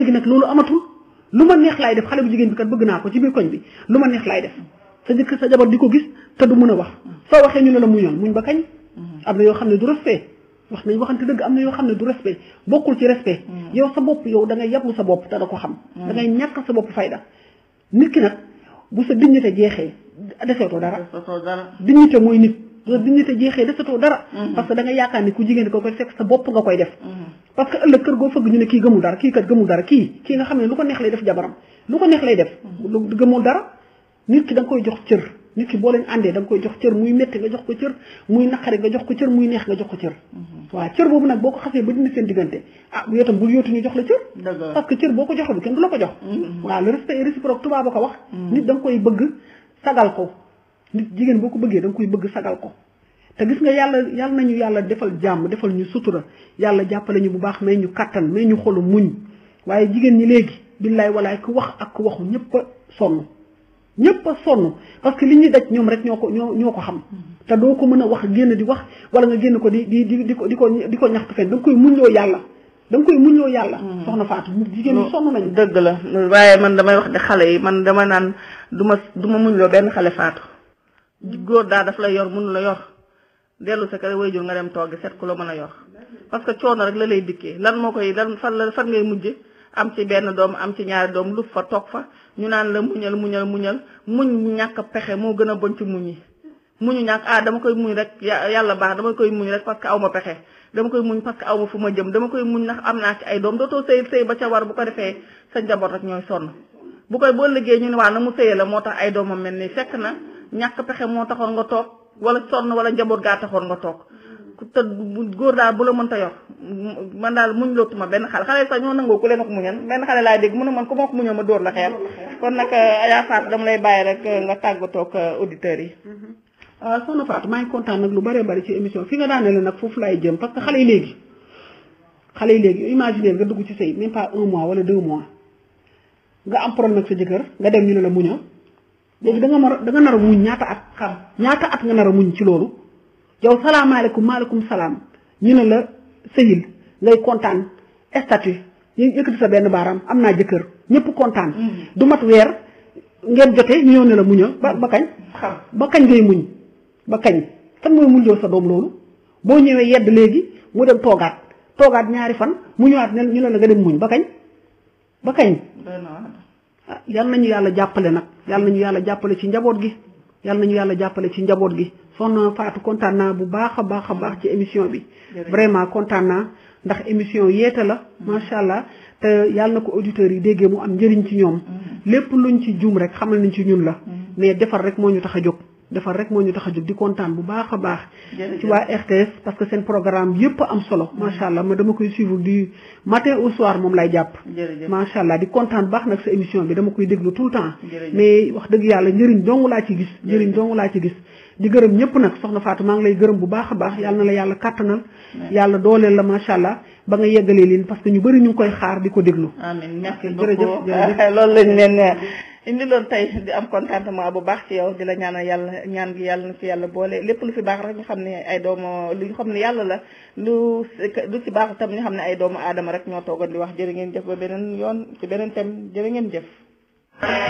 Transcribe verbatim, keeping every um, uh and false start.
léegi nag loolu amatul lu ma neex laay def xale bu jigéen bi kat bëgg naa ko ci biir koñ bi lu ma neex laay def sa jëkk sa jabar di ko gis te du mën a wax soo waxee ñu ne la muñoon muñ ba kañ am na yoo xam ne du respect wax nañ waxante dëgg am na yoo xam ne du respect bokkul ci respect yow sa bopp yow da ngay yablu sa bopp te da ko xam da ngay ñàkk sa bopp fayda nit ki nag bu sa dignité jeexee deseetoo dara dignité mooy nit bu sa dignité jeexee deseetoo dara parce que da nga yaakaar ni ku jigéen ko koy fekk sa bopp nga koy def parce que ëllëg kër goo fëgg ñu ne kii gëmul dara kii kat gëmul dara kii kii nga xam ne lu ko neex lay def jabaram lu ko neex lay def lu gëmul dara nit ki da nga koy jox cër nit ki boo leen àndee da nga koy jox cër muy metti nga jox ko cër muy naqari nga jox ko cër muy neex nga jox ko cër waaw cër boobu nag boo ko xasee ba dindi seen diggante ah yow tam bul yóotu ñu jox la cër parce que cër boo ko joxul kenn du la ko jox waaw le respect réciproque tubaab ba ko wax nit da nga koy bëgg sagal ko nit jigéen boo ko bëggee da nga koy bëgg sagal ko te gis nga yàlla yàlla nañu yàlla defal jàmm defal ñu sutura yàlla jàppale ñu bu baax may ñu kattan may ñu xolu muñ waaye jigéen ñi léegi billaay walaay ku wax ak ku waxu ñëpp a sonn ñëpp a sonn parce que li ñuy daj ñoom rek ñoo ko ñoo ñoo ko xam te doo ko mën a wax génn di wax wala nga génn ko di di di di ko di ko di ko ñaxtu fenn da nga koy muñloo yàlla da nga koy muñloo yàlla soxna Fatou jigéen ñi sonn nañu dëgg la waaye man damay wax di xale yi man dama naan du ma du ma muñloo benn xale Fatou góor daa daf la yor mënu la yor dellu sa kër waajur nga dem togg set ku la mën a yor parce que coono rek la lay dikkee lan moo koy lan fan la fan ngay mujj am ci benn doom am ci ñaari doom lu fa toog fa ñu naan la muñal muñal muñal muñ ñàkk pexe moo gën a bon ci muñ yi muñu ñàkk ah dama koy muñ rek yàlla baax dama koy muñ rek parce que aw ma pexe dama koy muñ parce que aw ma fu ma jëm dama koy muñ ndax am naa ci ay doom dootoo sëy sëy ba ca war bu ko defee sa njaboot rek ñooy sonn bu koy boo liggéey ñu ne waa na mu sëyee la moo tax ay doomam mel nii fekk na ñàkk pexe moo taxoon nga toog wala sonn wala njaboot gaa taxoon nga toog te góor daal bu la mënta yor man daal muñ lootuma benn xale xale sax ñoo nangoo ku leen ko muñal benn xale laay dégg mu ne man ku ma ko muñal ma dóor la xeer kon nag Adja Fatou dama lay bàyyi rek nga tàggatoo ak auditeurs yi. waaw soxna Fatou maa ngi kontaan nag lu bëree bëri ci émission fi nga daanee la nag foofu laay jëm parce que xale yi léegi xale yi léegi imaginer nga dugg ci sëy même pas un mois wala deux mois nga am problème ak sa jëkkër nga dem ñu ne la muñal léegi da nga mar da nga nar a muñ ñaata at xam ñaata at nga nar a muñ ci loolu yow salaamaaleykum maaleykum salaam ñu ne la sëyil ngay kontaan statut yëkkati sa benn baaraam am naa jëkkër ñëpp kontaan du mat weer ngeen jotee ñu ñëw ne la muñal ba ba kañ xam ba kañ ngay muñ ba kañ kan mooy muñ yow sa doom loolu boo ñëwee yedd léegi mu dem toogaat toogaat ñaari fan mu ñëwaat ne ñu ne la nga dem muñ ba kañ ba kañ ah yal nañu yàlla jàppale nag yal nañu yàlla jàppale ci njaboot gi yal nañu yàlla jàppale ci njaboot gi soxna Fatou kontaan naa bu baax a baax a baax ci émission bi vraiment kontaan naa ndax émission yeete la macha allah te yàlla na ko auditeurs yi déggee mu am njëriñ ci ñoom lépp luñ ci juum rek xamal nañ ci ñun la mais defar rek moo ñu tax a jóg defar rek moo ñu tax a jóg di kontaan bu baax a baax ci waa R T S parce que seen programme yëpp am solo macha allah ma dama koy suivre du matin au soir moom lay jàpp macha allah di kontaan baax nag sa émission bi dama koy déglu tout le temps mais wax dëgg yàlla njëriñ dong laa ci gis njëriñ dong laa ci gis di gërëm ñëpp nag soxna Fatou maa ngi lay gërëm bu baax a baax yàlla na la yàlla kàttanal yàlla dooleel la macha allah ba nga yeggalee leen parce que ñu bëri ñu ngi koy xaar di ko déglu amiin merci beaucoup loolu lañ leen indi loon tey di am contentement bu baax ci yow di la ñaanal yàlla ñaan gi yàlla na fi yàlla boole lépp lu fi baax rek ñu xam ne ay doomu lu ñu xam ne yàlla la lu lu ci baax tam ñu xam ne ay doomu aadama rek ñoo toogoon di wax jërë ngeen jëf ba beneen yoon ci beneen thème jërë ngeen jëf